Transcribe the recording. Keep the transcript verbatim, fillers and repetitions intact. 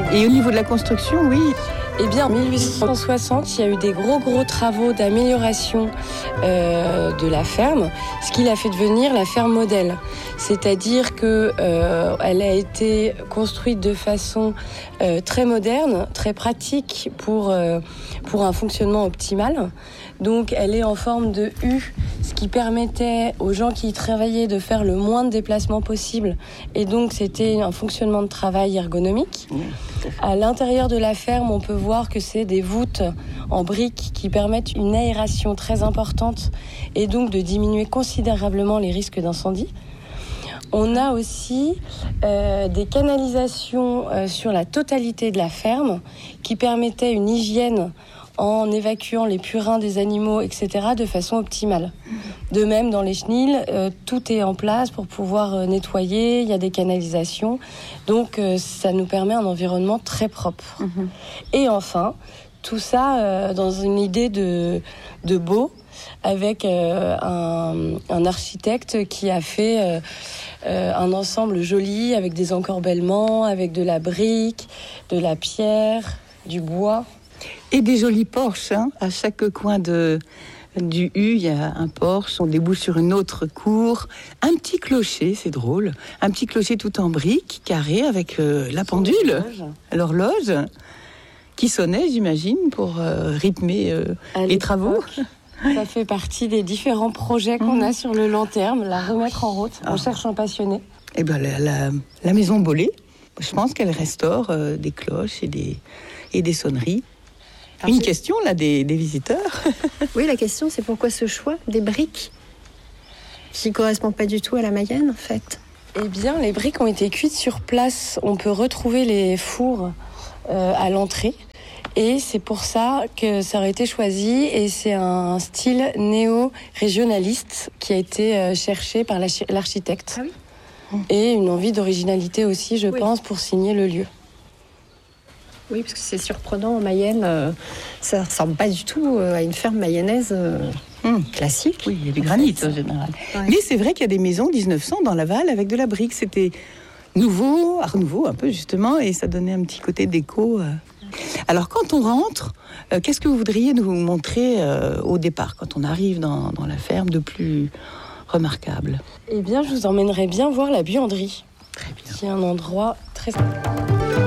Et au niveau de la construction, oui. Eh bien, en mille huit cent soixante, il y a eu des gros gros travaux d'amélioration euh, de la ferme, ce qui l'a fait devenir la ferme modèle. C'est-à-dire que euh, elle a été construite de façon euh, très moderne, très pratique pour euh, pour un fonctionnement optimal. Donc, elle est en forme de U, ce qui permettait aux gens qui y travaillaient de faire le moins de déplacements possible. Et donc, c'était un fonctionnement de travail ergonomique. À l'intérieur de la ferme, on peut voir que c'est des voûtes en briques qui permettent une aération très importante et donc de diminuer considérablement les risques d'incendie. On a aussi euh, des canalisations euh, sur la totalité de la ferme qui permettaient une hygiène en évacuant les purins des animaux, et cetera, de façon optimale. De même, dans les chenils, euh, tout est en place pour pouvoir euh, nettoyer, il y a des canalisations, donc euh, ça nous permet un environnement très propre. Mmh. Et enfin, tout ça euh, dans une idée de, de beau, avec euh, un, un architecte qui a fait euh, euh, un ensemble joli, avec des encorbellements, avec de la brique, de la pierre, du bois. Et des jolis porches, hein. À chaque coin de, du U, il y a un porche, on débouche sur une autre cour. Un petit clocher, c'est drôle, un petit clocher tout en briques, carré, avec euh, la pendule, l'horloge, qui sonnait, j'imagine, pour euh, rythmer euh, les travaux. Ça fait partie des différents projets qu'on mmh. a sur le long terme, la remettre en route. On ah. cherche un passionné. Eh ben, la, la, la maison Bollé, je pense qu'elle restaure euh, des cloches et des, et des sonneries. Alors, Une question là des, des visiteurs. Oui, la question c'est pourquoi ce choix des briques qui ne correspond pas du tout à la Mayenne en fait. Eh bien, les briques ont été cuites sur place. On peut retrouver les fours euh, à l'entrée. Et c'est pour ça que ça aurait été choisi. Et c'est un style néo-régionaliste qui a été euh, cherché par l'architecte. Ah oui. Et une envie d'originalité aussi, je oui. pense, pour signer le lieu. Oui, parce que c'est surprenant en Mayenne, euh, ça ne ressemble pas du tout euh, à une ferme mayonnaise euh, mmh. classique. Oui, il y a du granit en général. Ouais. Mais c'est vrai qu'il y a des maisons dix-neuf cents dans Laval avec de la brique. C'était nouveau, art nouveau un peu justement, et ça donnait un petit côté déco. Euh. Alors quand on rentre, euh, qu'est-ce que vous voudriez nous montrer euh, au départ, quand on arrive dans, dans la ferme de plus remarquable? Eh bien, je vous emmènerais bien voir la buanderie. Très bien. C'est un endroit très...